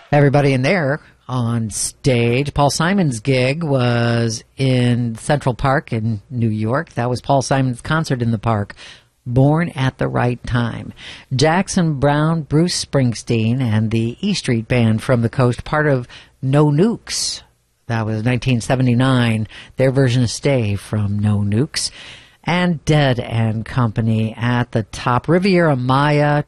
Everybody in there on stage. Paul Simon's gig was in Central Park in New York. That was Paul Simon's concert in the park. Born at the Right Time. Jackson Browne, Bruce Springsteen, and the E Street Band from the coast, part of No Nukes. That was 1979, their version of Stay from No Nukes. And Dead and Company at the top. Riviera Maya,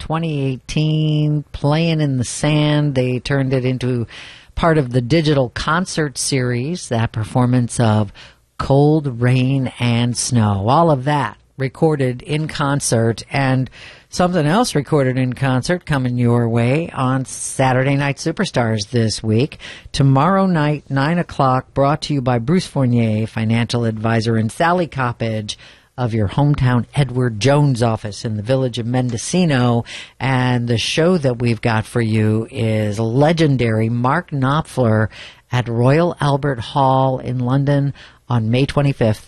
2018, Playing in the Sand. They turned it into part of the digital concert series, that performance of Cold, Rain, and Snow. All of that recorded in concert, and something else recorded in concert coming your way on Saturday Night Superstars this week. Tomorrow night, 9 o'clock, brought to you by Bruce Fournier, financial advisor, and Sally Coppage of your hometown Edward Jones office in the village of Mendocino. And the show that we've got for you is legendary Mark Knopfler at Royal Albert Hall in London on May 25th,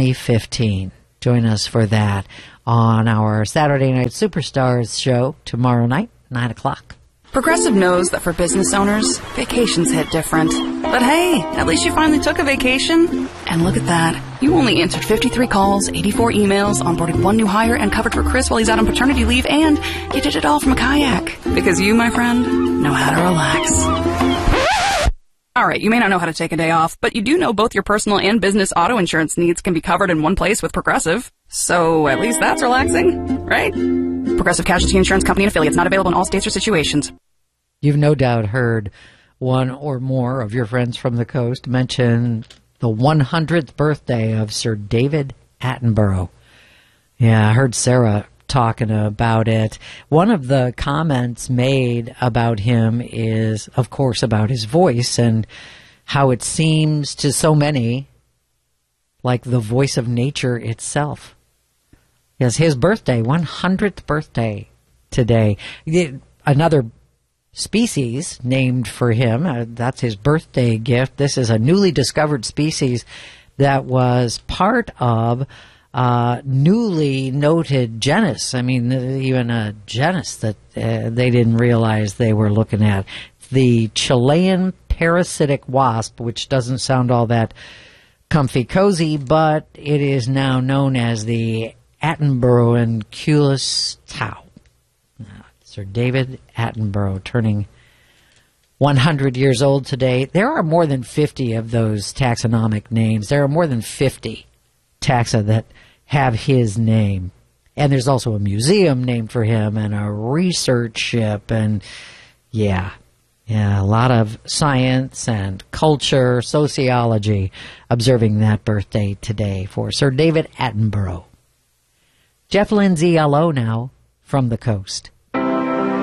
2015. Join us for that on our Saturday Night Superstars show tomorrow night, 9 o'clock. Progressive knows that for business owners, vacations hit different. But hey, at least you finally took a vacation. And look at that. You only answered 53 calls, 84 emails, onboarded one new hire, and covered for Chris while he's out on paternity leave, and you did it all from a kayak. Because you, my friend, know how to relax. All right, you may not know how to take a day off, but you do know both your personal and business auto insurance needs can be covered in one place with Progressive. So at least that's relaxing, right? Progressive Casualty Insurance Company and affiliates, not available in all states or situations. You've no doubt heard one or more of your friends from the coast mention the 100th birthday of Sir David Attenborough. Yeah, I heard Sarah talking about it. One of the comments made about him is, of course, about his voice and how it seems to so many like the voice of nature itself. Yes, his birthday, 100th birthday today. Another species named for him, that's his birthday gift. This is a newly discovered species that was part of newly noted genus. I mean, even a genus that they didn't realize they were looking at. The Chilean parasitic wasp, which doesn't sound all that comfy cozy, but it is now known as the Attenborough tau. Sir David Attenborough turning 100 years old today. There are more than 50 of those taxonomic names. There are more than 50 taxa that have his name. And there's also a museum named for him and a research ship. And yeah, a lot of science and culture, sociology observing that birthday today for Sir David Attenborough. Jeff Lindsay, hello now from the coast.